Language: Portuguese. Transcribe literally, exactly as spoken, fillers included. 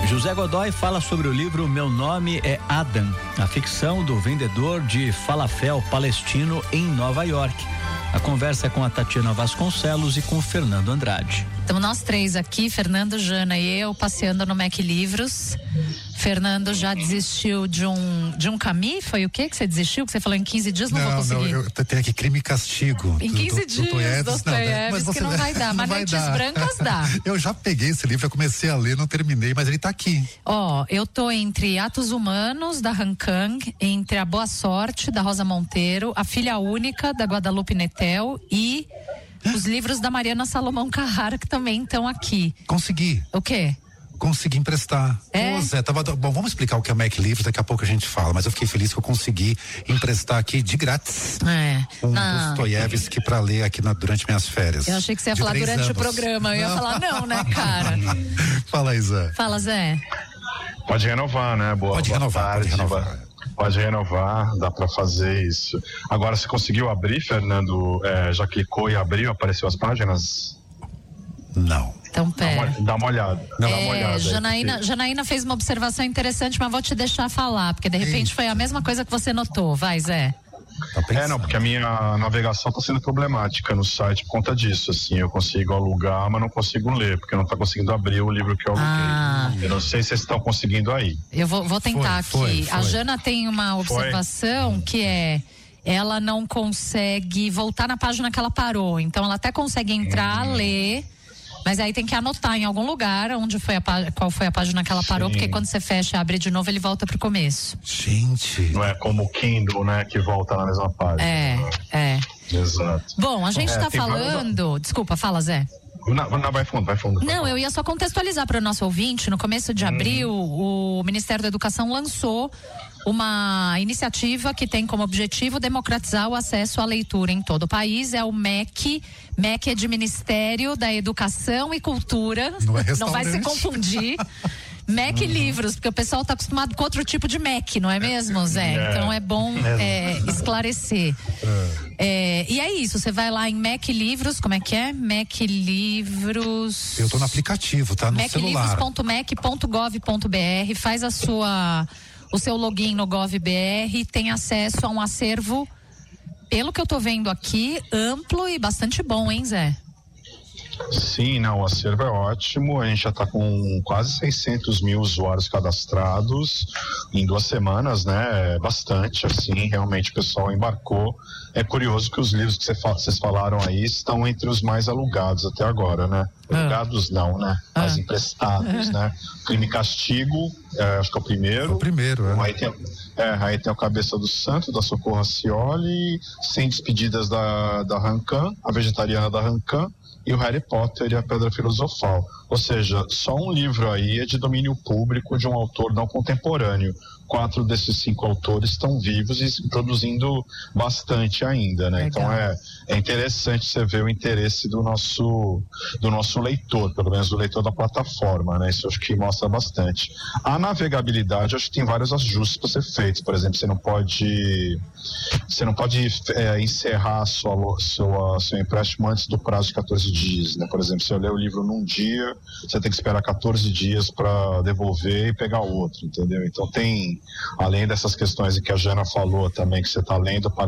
José Godoy fala sobre o livro Meu Nome é Adam, a ficção do vendedor de falafel palestino em Nova York. A conversa é com a Tatiana Vasconcelos e com o Fernando Andrade. Então nós três aqui, Fernando, Jana e eu, passeando no Mac Livros. Fernando já desistiu de um de um caminho, foi o quê que você desistiu? Que você falou em quinze dias não, não vou conseguir. Não, eu tenho aqui Crime e Castigo. Em quinze do, dias, Dostoiévski, que não vai dar, mas Mentes Brancas dá. Eu já peguei esse livro, eu comecei a ler, não terminei, mas ele tá aqui. Ó, oh, eu tô entre Atos Humanos, da Han Kang, entre A Boa Sorte, da Rosa Monteiro, A Filha Única, da Guadalupe Nettel e os livros da Mariana Salomão Carrara, que também estão aqui. Consegui. O quê? Consegui emprestar. É? Ô, Zé, tava, bom, vamos explicar o que é o Mac Livros, daqui a pouco a gente fala, mas eu fiquei feliz que eu consegui emprestar aqui de grátis é. um Dostoiévski pra ler aqui na, durante minhas férias. Eu achei que você ia falar durante anos. o programa, eu ia não. falar não, né, cara? Fala aí, Zé. Fala, Zé. Pode renovar, né? Boa, pode boa renovar, tarde, pode renovar. Pode renovar, dá pra fazer isso. Agora, você conseguiu abrir, Fernando? É, já clicou e abriu, apareceu as páginas? Não. Então, pera. Dá uma, dá uma olhada. Dá é, uma olhada Janaína, Janaína fez uma observação interessante, mas vou te deixar falar, porque de repente Eita. foi a mesma coisa que você notou. Vai, Zé. É, não, porque a minha navegação está sendo problemática no site por conta disso, assim, eu consigo alugar, mas não consigo ler, porque não está conseguindo abrir o livro que eu aluguei. Ah. Eu não sei se vocês estão conseguindo aí. Eu vou, vou tentar foi, aqui. Foi, foi. A Jana tem uma observação foi. que é, ela não consegue voltar na página que ela parou, então ela até consegue entrar, hum. ler, mas aí tem que anotar em algum lugar onde foi a, qual foi a página que ela parou, Sim. porque quando você fecha e abre de novo, ele volta pro começo. Gente. Não é como o Kindle, né, que volta na mesma página. É, é. Exato. Bom, a gente é, tá falando... Vários... Desculpa, fala, Zé. Não, não, vai fundo, vai fundo. Não, eu ia só contextualizar para o nosso ouvinte. No começo de abril, hum. o Ministério da Educação lançou uma iniciativa que tem como objetivo democratizar o acesso à leitura em todo o país. É o M E C. M E C é de Ministério da Educação e Cultura. Não, é não vai se confundir. M E C uhum. Livros, porque o pessoal está acostumado com outro tipo de M E C, não é mesmo, Zé? É. Então é bom é, esclarecer. É. É, e é isso, você vai lá em M E C Livros, como é que é? M E C Livros. Eu tô no aplicativo, tá? No M E C celular. livros ponto M E C ponto gov ponto B R, faz a sua, o seu login no GovBR e tem acesso a um acervo, pelo que eu tô vendo aqui, amplo e bastante bom, hein, Zé? Sim, não, o acervo é ótimo, a gente já está com quase seiscentos mil usuários cadastrados em duas semanas, né, é bastante, assim, realmente o pessoal embarcou. É curioso que os livros que vocês falaram aí estão entre os mais alugados até agora, né, ah. alugados não, né, ah. mas emprestados, ah. né, Crime e Castigo, é, acho que é o primeiro. É o primeiro, é. Aí tem, é, aí tem o Cabeça do Santo, da Socorro Racioli, Sem Despedidas da, da Han Kang, A Vegetariana da Han Kang, e o Harry Potter e a Pedra Filosofal. Ou seja, só um livro aí é de domínio público de um autor não contemporâneo. Quatro desses cinco autores estão vivos e produzindo bastante ainda, né? Legal. Então é, é interessante você ver o interesse do nosso, do nosso leitor, pelo menos do leitor da plataforma, né? Isso eu acho que mostra bastante. A navegabilidade, eu acho que tem vários ajustes para ser feitos. Por exemplo, você não pode você não pode é, encerrar a sua, sua, seu empréstimo antes do prazo de quatorze dias, né? Por exemplo, se eu ler o livro num dia, você tem que esperar quatorze dias para devolver e pegar outro, entendeu? Então tem, além dessas questões que a Jana falou também, que você está lendo para